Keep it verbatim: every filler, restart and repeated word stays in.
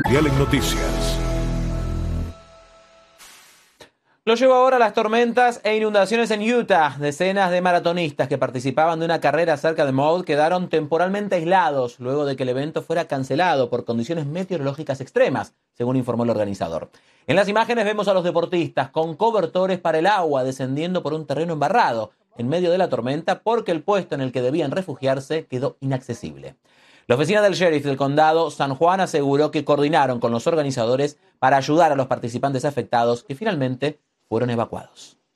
Mundial en Noticias. Lo llevo ahora a las tormentas e inundaciones en Utah. Decenas de maratonistas que participaban de una carrera cerca de Maud quedaron temporalmente aislados luego de que el evento fuera cancelado por condiciones meteorológicas extremas, según informó el organizador. En las imágenes vemos a los deportistas con cobertores para el agua descendiendo por un terreno embarrado en medio de la tormenta porque el puesto en el que debían refugiarse quedó inaccesible. La oficina del sheriff del condado San Juan aseguró que coordinaron con los organizadores para ayudar a los participantes afectados que finalmente fueron evacuados.